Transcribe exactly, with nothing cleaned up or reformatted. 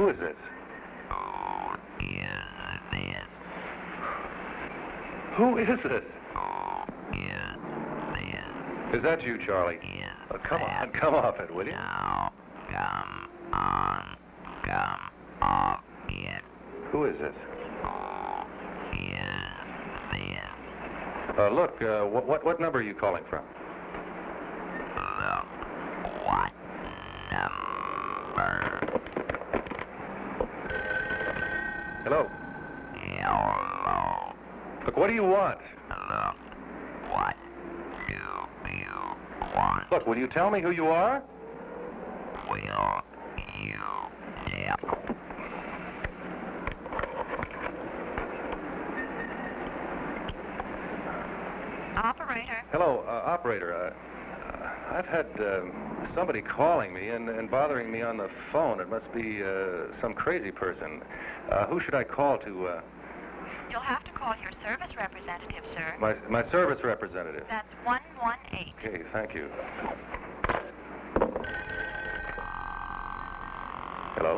is this? Who is this? Who is it? Who is this? Is that you, Charlie? Is Oh, come that on, come off it, will you? now? Come on. Come off it. Who is it? Who is this? Uh, look, uh, what, what what number are you calling from? Look, what number? Hello? Hello. Look, what do you want? Look, what do you want? Look, will you tell me who you are? Will you tell? Operator. Hello, uh, operator. Uh, uh, I've had um, somebody calling me and, and bothering me on the phone. It must be uh, some crazy person. Uh, who should I call to... Uh, You'll have to call your service representative, sir. my, my service representative. That's one one eight. Okay, thank you.